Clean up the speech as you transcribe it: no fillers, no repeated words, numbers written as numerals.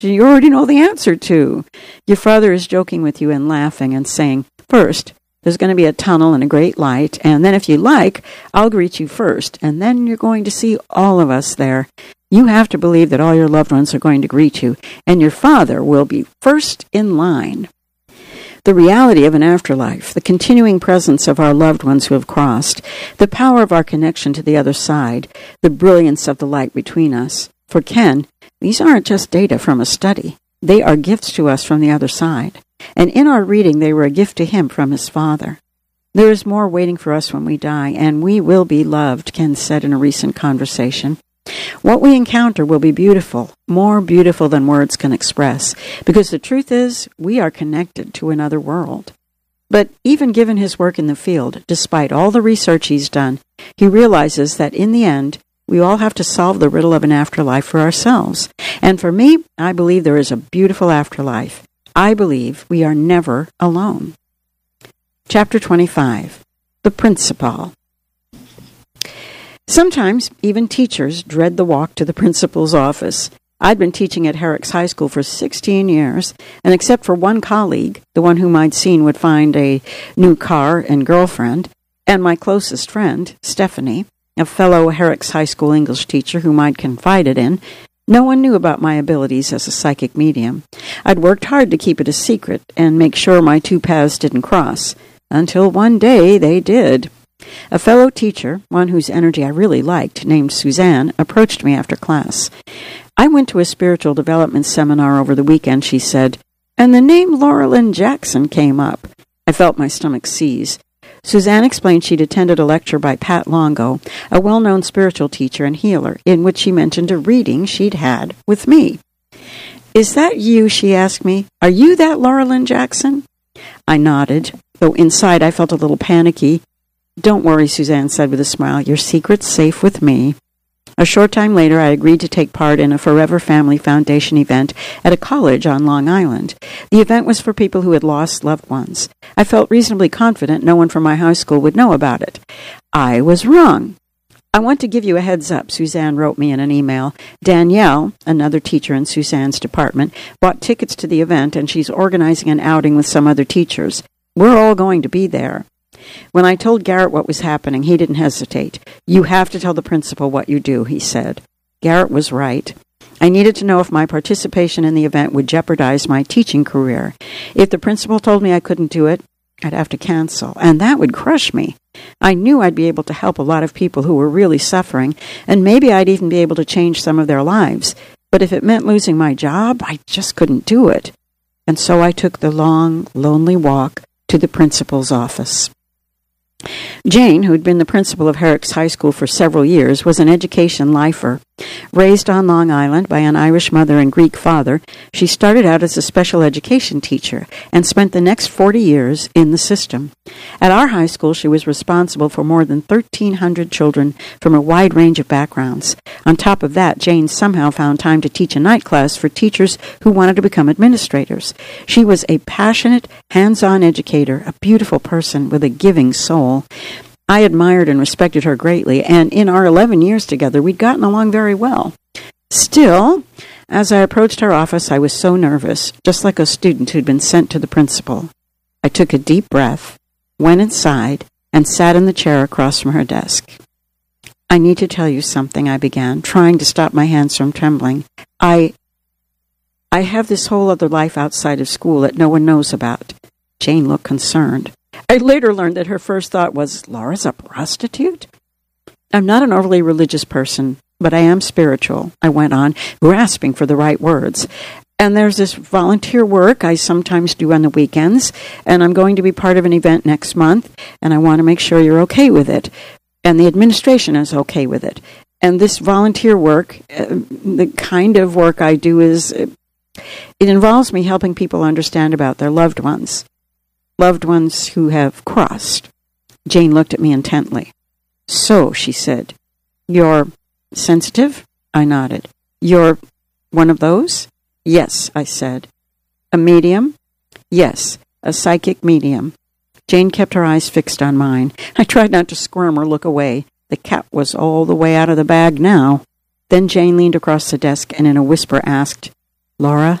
you already know the answer to. Your father is joking with you and laughing and saying, first, there's going to be a tunnel and a great light, and then if you like, I'll greet you first, and then you're going to see all of us there. You have to believe that all your loved ones are going to greet you, and your father will be first in line. The reality of an afterlife, the continuing presence of our loved ones who have crossed, the power of our connection to the other side, the brilliance of the light between us. For Ken, these aren't just data from a study. They are gifts to us from the other side. And in our reading, they were a gift to him from his father. There is more waiting for us when we die, and we will be loved, Ken said in a recent conversation. What we encounter will be beautiful, more beautiful than words can express, because the truth is, we are connected to another world. But even given his work in the field, despite all the research he's done, he realizes that in the end, we all have to solve the riddle of an afterlife for ourselves. And for me, I believe there is a beautiful afterlife. I believe we are never alone. Chapter 25, The Principal. Sometimes even teachers dread the walk to the principal's office. I'd been teaching at Herrick's High School for 16 years, and except for one colleague, the one whom I'd seen would find a new car and girlfriend, and my closest friend, Stephanie, a fellow Herrick's High School English teacher whom I'd confided in, no one knew about my abilities as a psychic medium. I'd worked hard to keep it a secret and make sure my two paths didn't cross, until one day they did. A fellow teacher, one whose energy I really liked, named Suzanne, approached me after class. I went to a spiritual development seminar over the weekend, she said, and the name Laura Lynn Jackson came up. I felt my stomach seize. Suzanne explained she'd attended a lecture by Pat Longo, a well-known spiritual teacher and healer, in which she mentioned a reading she'd had with me. "Is that you?" she asked me. "Are you that Laura Lynn Jackson?" I nodded, though inside I felt a little panicky. "Don't worry," Suzanne said with a smile. "Your secret's safe with me." A short time later, I agreed to take part in a Forever Family Foundation event at a college on Long Island. The event was for people who had lost loved ones. I felt reasonably confident no one from my high school would know about it. I was wrong. "I want to give you a heads up," Suzanne wrote me in an email. "Danielle, another teacher in Suzanne's department, bought tickets to the event, and she's organizing an outing with some other teachers. We're all going to be there." When I told Garrett what was happening, he didn't hesitate. "You have to tell the principal what you do," he said. Garrett was right. I needed to know if my participation in the event would jeopardize my teaching career. If the principal told me I couldn't do it, I'd have to cancel, and that would crush me. I knew I'd be able to help a lot of people who were really suffering, and maybe I'd even be able to change some of their lives. But if it meant losing my job, I just couldn't do it. And so I took the long, lonely walk to the principal's office. Jane, who had been the principal of Herrick's High School for several years, was an education lifer. Raised on Long Island by an Irish mother and Greek father, she started out as a special education teacher and spent the next 40 years in the system. At our high school, she was responsible for more than 1,300 children from a wide range of backgrounds. On top of that, Jane somehow found time to teach a night class for teachers who wanted to become administrators. She was a passionate, hands-on educator, a beautiful person with a giving soul. I admired and respected her greatly, and in our 11 years together, we'd gotten along very well. Still, as I approached her office, I was so nervous, just like a student who'd been sent to the principal. I took a deep breath, went inside, and sat in the chair across from her desk. "I need to tell you something," I began, trying to stop my hands from trembling. I have this whole other life outside of school that no one knows about." Jane looked concerned. I later learned that her first thought was, "Laura's a prostitute?" "I'm not an overly religious person, but I am spiritual," I went on, grasping for the right words. "And there's this volunteer work I sometimes do on the weekends, and I'm going to be part of an event next month, and I want to make sure you're okay with it, and the administration is okay with it. And this volunteer work, the kind of work I do it involves me helping people understand about their loved ones who have crossed." Jane looked at me intently. "So," she said, "you're sensitive?" I nodded. "You're one of those?" "Yes," I said. "A medium?" "Yes, a psychic medium." Jane kept her eyes fixed on mine. I tried not to squirm or look away. The cat was all the way out of the bag now. Then Jane leaned across the desk and in a whisper asked, Laura,